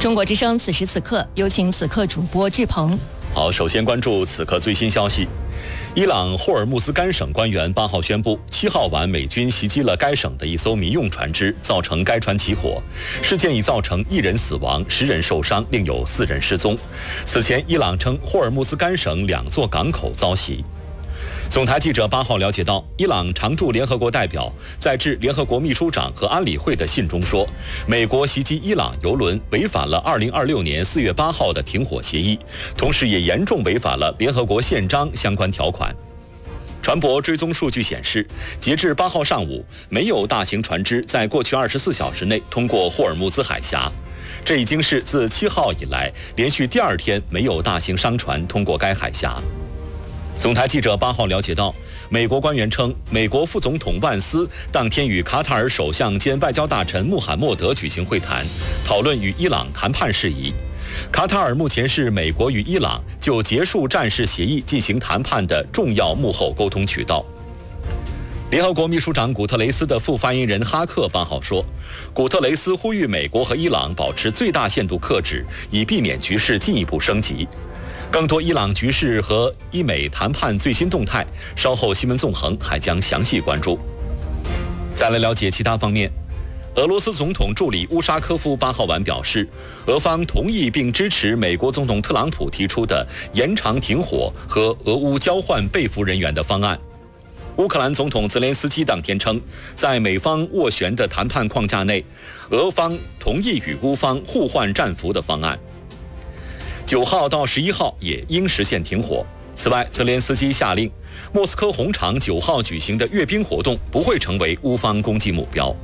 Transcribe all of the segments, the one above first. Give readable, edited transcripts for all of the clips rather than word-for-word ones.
中国之声此时此刻，有请此刻主播志鹏。 好，首先关注此刻最新消息。伊朗霍尔木兹干省官员8号宣布，7号晚美军袭击了该省的一艘民用船只，造成该船起火。事件已造成1人死亡，10人受伤，另有4人失踪。此前，伊朗称霍尔木兹干省2座港口遭袭。总台记者8号了解到，伊朗常驻联合国代表在致联合国秘书长和安理会的信中说，美国袭击伊朗油轮违反了2026年4月8号的停火协议，同时也严重违反了联合国宪章相关条款。船舶追踪数据显示，截至8号上午，没有大型船只在过去24小时内通过霍尔木兹海峡。这已经是自7号以来连续第2天没有大型商船通过该海峡。总台记者8号了解到，美国官员称，美国副总统万斯当天与卡塔尔首相兼外交大臣穆罕默德举行会谈，讨论与伊朗谈判事宜。卡塔尔目前是美国与伊朗就结束战事协议进行谈判的重要幕后沟通渠道。联合国秘书长古特雷斯的副发言人哈克8号说，古特雷斯呼吁美国和伊朗保持最大限度克制，以避免局势进一步升级。更多伊朗局势和伊美谈判最新动态，稍后新闻纵横还将详细关注。再来了解其他方面，俄罗斯总统助理乌沙科夫8号晚表示，俄方同意并支持美国总统特朗普提出的延长停火和俄乌交换被俘人员的方案。乌克兰总统泽连斯基当天称，在美方斡旋的谈判框架内，俄方同意与乌方互换战俘的方案。9号到11号也应实现停火。此外，泽连斯基下令，莫斯科红场9号举行的阅兵活动不会成为乌方攻击目标。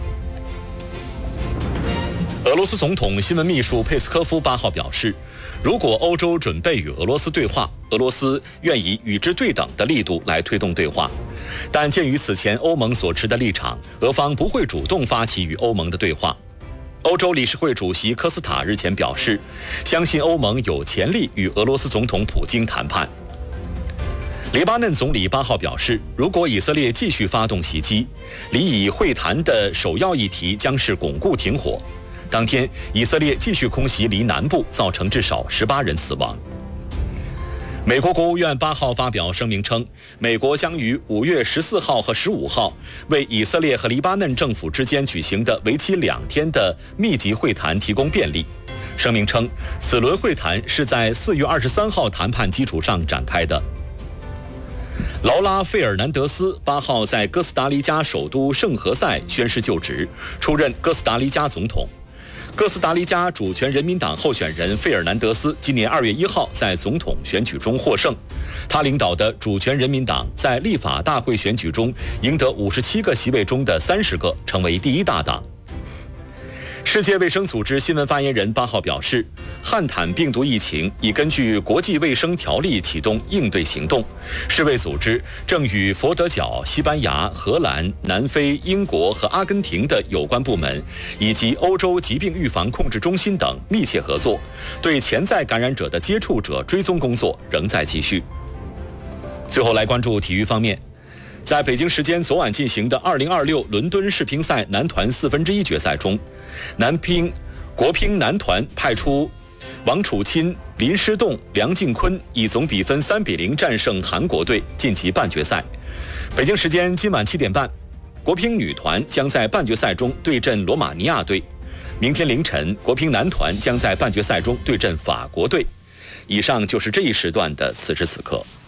俄罗斯总统新闻秘书佩斯科夫8号表示，如果欧洲准备与俄罗斯对话，俄罗斯愿以与之对等的力度来推动对话。但鉴于此前欧盟所持的立场，俄方不会主动发起与欧盟的对话。欧洲理事会主席科斯塔日前表示，相信欧盟有潜力与俄罗斯总统普京谈判。黎巴嫩总理8号表示，如果以色列继续发动袭击，离以会谈的首要议题将是巩固停火。当天，以色列继续空袭黎南部，造成至少18人死亡。美国国务院8号发表声明称，美国将于5月14号和15号为以色列和黎巴嫩政府之间举行的为期2天的密集会谈提供便利。声明称，此轮会谈是在4月23号谈判基础上展开的。劳拉·费尔南德斯8号在哥斯达黎加首都圣何塞宣誓就职，出任哥斯达黎加总统。哥斯达黎加主权人民党候选人费尔南德斯今年2月1号在总统选举中获胜，他领导的主权人民党在立法大会选举中赢得57个席位中的30个，成为第1大党。世界卫生组织新闻发言人8号表示，汉坦病毒疫情已根据国际卫生条例启动应对行动。世卫组织正与佛得角、西班牙、荷兰、南非、英国和阿根廷的有关部门，以及欧洲疾病预防控制中心等密切合作，对潜在感染者的接触者追踪工作仍在继续。最后来关注体育方面。在北京时间昨晚进行的2026伦敦世乒赛男团1/4决赛中，国乒男团派出王楚钦、林诗栋、梁靖昆，以总比分3-0战胜韩国队，晋级半决赛。北京时间今晚7点半，国乒女团将在半决赛中对阵罗马尼亚队。明天凌晨，国乒男团将在半决赛中对阵法国队。以上就是这一时段的此时此刻。